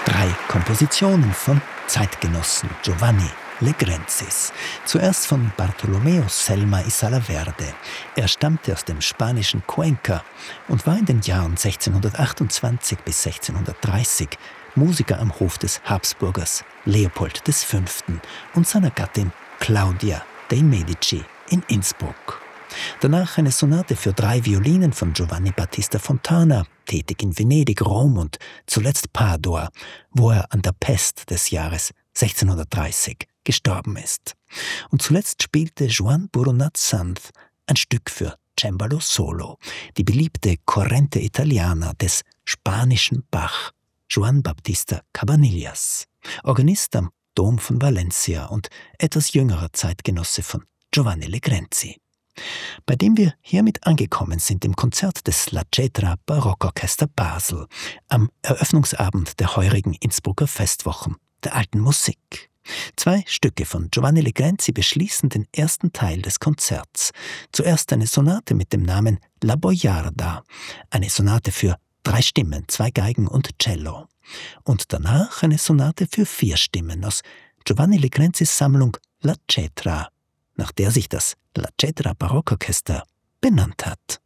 3 Kompositionen von Zeitgenossen Giovanni Legrenzis. Zuerst von Bartolomeo Selma y Salaverde. Er stammte aus dem spanischen Cuenca und war in den Jahren 1628 bis 1630 Musiker am Hof des Habsburgers Leopold V. und seiner Gattin Claudia dei Medici in Innsbruck. Danach eine Sonate für 3 Violinen von Giovanni Battista Fontana, tätig in Venedig, Rom und zuletzt Padua, wo er an der Pest des Jahres 1630 gestorben ist. Und zuletzt spielte Juan Boronat Sanz ein Stück für Cembalo Solo, die beliebte Corrente Italiana des spanischen Bach, Juan Baptista Cabanillas, Organist am Dom von Valencia und etwas jüngerer Zeitgenosse von Giovanni Legrenzi, bei dem wir hiermit angekommen sind im Konzert des La Cetra Barockorchester Basel am Eröffnungsabend der heurigen Innsbrucker Festwochen der alten Musik. 2 Stücke von Giovanni Legrenzi beschließen den ersten Teil des Konzerts. Zuerst eine Sonate mit dem Namen La Boiarda, eine Sonate für 3 Stimmen, 2 Geigen und Cello. Und danach eine Sonate für 4 Stimmen aus Giovanni Legrenzis Sammlung La Cetra, nach der sich das La Cetra Barockorchester benannt hat.